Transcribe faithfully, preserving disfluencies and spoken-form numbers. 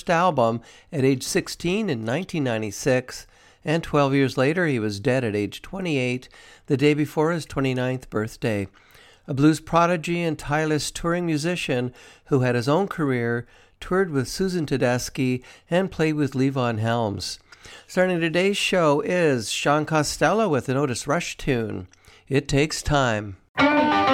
first album at age sixteen in nineteen ninety-six, and twelve years later he was dead at age twenty-eight, the day before his twenty-ninth birthday. A blues prodigy and tireless touring musician who had his own career, toured with Susan Tedeschi, and played with Levon Helms. Starting today's show is Sean Costello with an Otis Rush tune, It Takes Time.